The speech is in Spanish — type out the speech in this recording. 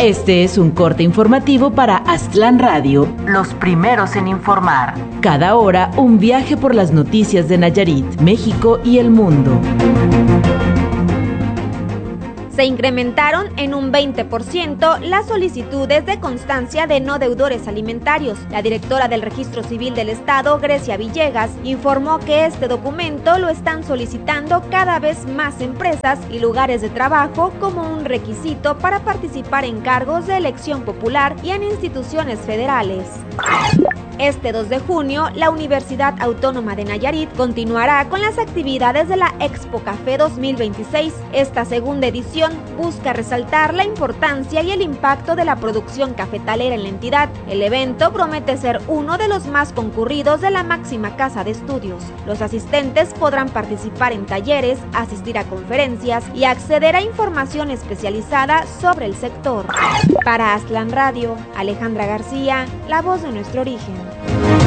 Este es un corte informativo para Aztlán Radio, los primeros en informar. Cada hora, un viaje por las noticias de Nayarit, México y el mundo. Se incrementaron en un 20% las solicitudes de constancia de no deudores alimentarios. La directora del Registro Civil del Estado, Grecia Villegas, informó que este documento lo están solicitando cada vez más empresas y lugares de trabajo como un requisito para participar en cargos de elección popular y en instituciones federales. Este 2 de junio, la Universidad Autónoma de Nayarit continuará con las actividades de la Expo Café 2026. Esta segunda edición busca resaltar la importancia y el impacto de la producción cafetalera en la entidad. El evento promete ser uno de los más concurridos de la máxima casa de estudios. Los asistentes podrán participar en talleres, asistir a conferencias y acceder a información especializada sobre el sector. Para Aztlán Radio, Alejandra García, la voz de nuestro origen.